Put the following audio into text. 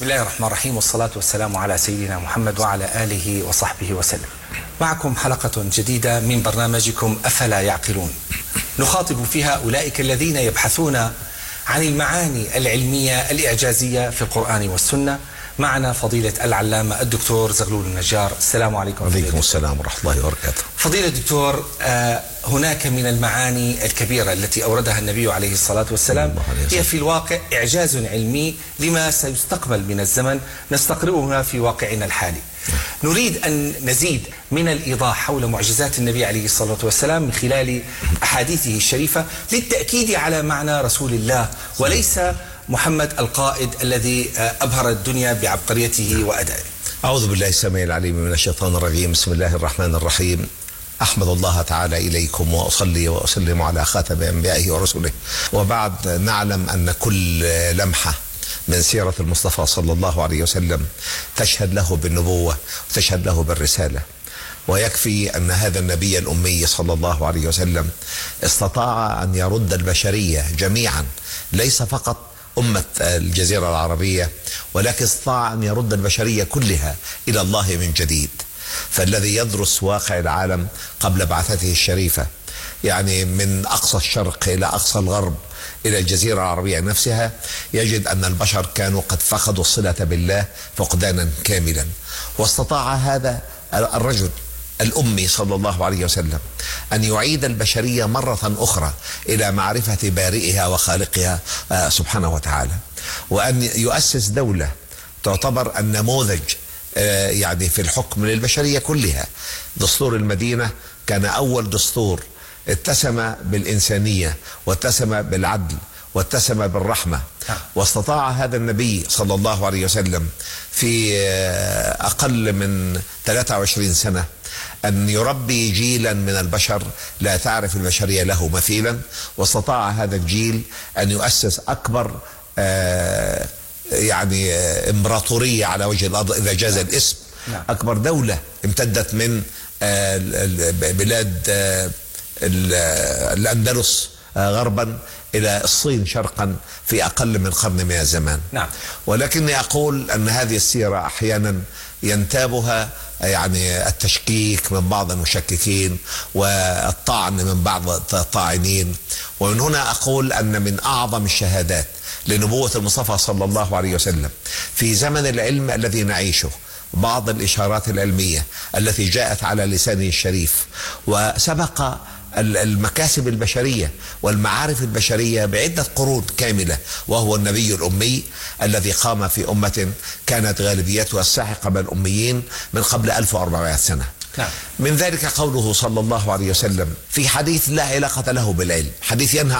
الله الرحمن الرحيم، والصلاة والسلام على سيدنا محمد وعلى آله وصحبه وسلم. معكم حلقة جديدة من برنامجكم أفلا يعقلون، نخاطب فيها أولئك الذين يبحثون عن المعاني العلمية الإعجازية في القرآن والسنة. معنا فضيلة العلامة الدكتور زغلول النجار. السلام عليكم. وعليكم السلام ورحمة الله وبركاته. فضيلة الدكتور، هناك من المعاني الكبيرة التي أوردها النبي عليه الصلاة والسلام هي في الواقع إعجاز علمي لما سيستقبل من الزمن نستقرئها في واقعنا الحالي. نريد أن نزيد من الإيضاح حول معجزات النبي عليه الصلاة والسلام من خلال أحاديثه الشريفة للتأكيد على معنى رسول الله وليس محمد القائد الذي أبهر الدنيا بعبقريته وأدائه. أعوذ بالله السميع العليم من الشيطان الرجيم. بسم الله الرحمن الرحيم. أحمد الله تعالى إليكم وأصلي وأسلم على خاتم أنبيائه ورسله، وبعد. نعلم أن كل لمحة من سيرة المصطفى صلى الله عليه وسلم تشهد له بالنبوة وتشهد له بالرسالة، ويكفي أن هذا النبي الأمي صلى الله عليه وسلم استطاع أن يرد البشرية جميعا، ليس فقط أمة الجزيرة العربية، ولكن استطاع أن يرد البشرية كلها إلى الله من جديد. فالذي يدرس واقع العالم قبل بعثته الشريفة، يعني من أقصى الشرق إلى أقصى الغرب إلى الجزيرة العربية نفسها، يجد أن البشر كانوا قد فقدوا الصلة بالله فقدانا كاملا. واستطاع هذا الرجل الأمي صلى الله عليه وسلم أن يعيد البشرية مرة أخرى إلى معرفة بارئها وخالقها سبحانه وتعالى، وأن يؤسس دولة تعتبر النموذج يعني في الحكم للبشرية كلها. دستور المدينة كان أول دستور اتسم بالإنسانية واتسم بالعدل واتسم بالرحمة. واستطاع هذا النبي صلى الله عليه وسلم في أقل من 23 سنة أن يربي جيلا من البشر لا تعرف البشرية له مثيلا. واستطاع هذا الجيل أن يؤسس أكبر يعني إمبراطورية على وجه الأرض إذا جاز الاسم، أكبر دولة امتدت من بلاد الأندلس غربا إلى الصين شرقا في أقل من قرن من الزمان. ولكني أقول أن هذه السيرة أحيانا ينتابها يعني التشكيك من بعض المشككين والطعن من بعض الطاعنين. ومن هنا أقول أن من أعظم الشهادات لنبوة المصطفى صلى الله عليه وسلم في زمن العلم الذي نعيشه بعض الإشارات العلمية التي جاءت على لسانه الشريف وسبق المكاسب البشرية والمعارف البشرية بعدة قرون كاملة، وهو النبي الأمي الذي قام في أمة كانت غالبيتها الساحقة من الأميين من قبل 1400 سنة. من ذلك قوله صلى الله عليه وسلم في حديث لا علاقة له بالعلم، حديث ينهى